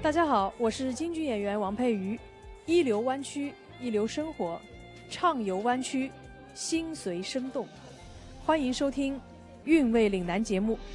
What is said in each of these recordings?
大家好，我是京剧演员王佩瑜。一流湾区，一流生活，畅游湾区，心随生动。欢迎收听《韵味岭南》节目。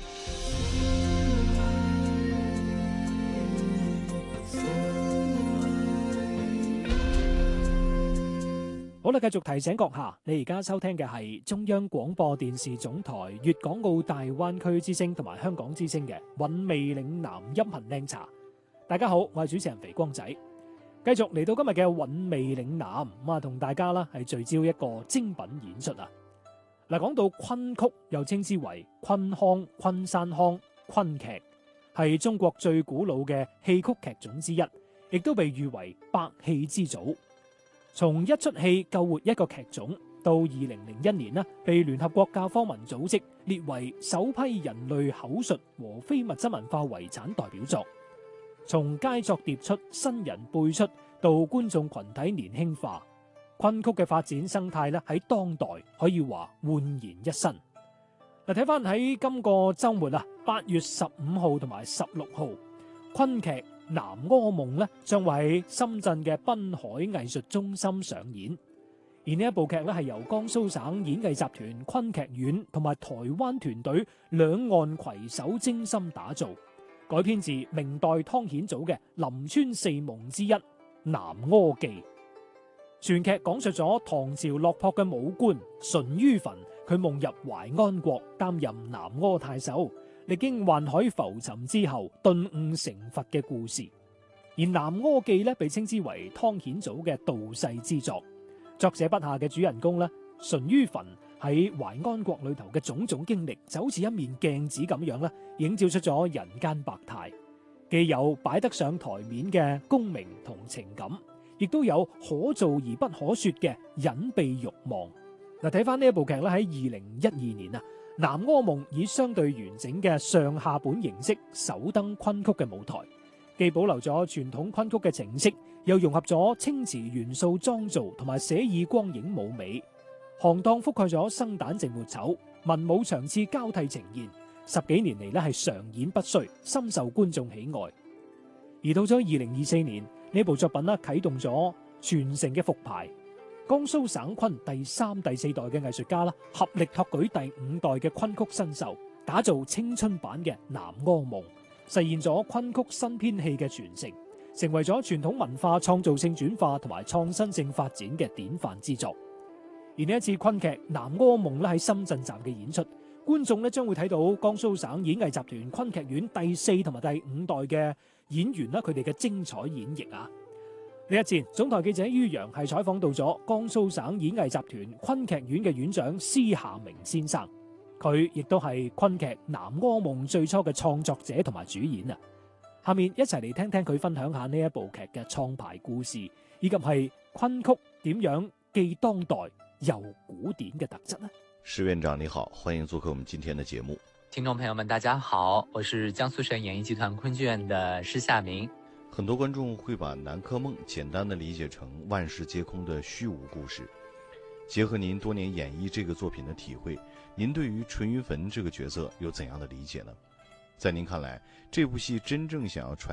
好啦，繼續提醒閣下，你而家收聽嘅係中央廣播電視總台粵港澳大灣區之聲同埋香港之聲嘅韻味嶺南音頻靚茶。大家好，我係主持人肥光仔，繼續嚟到今日嘅韻味嶺南咁啊，同大家啦係聚焦一個精品演出啊。嗱，講到崑曲，又稱之為崑腔、昆山腔、崑劇，係中國最古老嘅戲曲劇種之一，亦都被譽為百戲之祖。從一出戲救活一個劇種，到2001年呢，被聯合國教科文組織列為首批人類口述和非物質文化遺產代表作。從佳作迭出、新人輩出，到觀眾群體年輕化，崑曲嘅發展生態咧喺當代可以話煥然一新。嗱，睇翻喺今個週末啊，8月15號同埋16號，崑劇《南柯夢》咧將會喺深圳嘅濱海藝術中心上演。而呢一部劇咧係由江蘇省演藝集團崑劇院同埋台灣團隊兩岸攜手精心打造，改編自明代湯顯祖嘅《臨川四夢》之一《南柯記》。全劇講述咗唐朝落魄嘅武官淳于棻，佢夢入淮安國擔任南柯太守，歷經宦海浮沉之後頓悟成佛嘅故事。而《南柯記》咧被稱之為湯顯祖嘅道世之作，作者筆下嘅主人公咧淳于棻喺淮安國裏頭嘅種種經歷，就好似一面鏡子咁樣咧，映照出咗人間百態，既有擺得上台面嘅功名同情感，亦都有可做而不可說嘅隱秘慾望。嗱，睇翻呢一部劇咧，喺2012年啊，《南柯夢》以相對完整嘅上下本形式首登崑曲嘅舞台，既保留咗傳統崑曲嘅情色，又融合咗清詞元素妝造同埋寫意光影舞美，行當覆蓋咗生旦淨末丑，文武場次交替呈現，10幾年嚟咧係常演不衰，深受觀眾喜愛。而到咗2024年，呢部作品咧啟動咗傳承嘅復排，江蘇省崑第3、第4代嘅藝術家啦，合力托舉第5代嘅崑曲新秀，打造青春版嘅《南柯夢》，實現咗崑曲新編戲嘅傳承，成為咗傳統文化創造性轉化同埋創新性發展嘅典範之作。而呢一次崑劇《南柯夢》咧喺深圳站嘅演出，觀眾咧將會睇到江蘇省演藝集團崑劇院第4同埋第5代嘅演員啦，佢哋嘅精彩演繹啊！呢一戰，總台記者于洋係採訪到咗江蘇省演藝集團崑劇院嘅院長施夏明先生，佢亦都係崑劇《南柯夢》最初嘅創作者同埋主演啊！下面一齊嚟聽聽佢分享下呢一部劇嘅創排故事，以及係崑曲點樣既當代又古典嘅特質呢？ 施院長你好，歡迎做客我們今天的節目。 聽眾朋友們大家好，我是江蘇省演藝集團崑劇院的施夏明。 很多觀眾會把南柯夢簡單的理解成萬事皆空的虛無故事，結合您多年演繹這個作品的體會，您對於淳于棻這個角色有怎樣的理解呢？在您看來，這部戲真正想要傳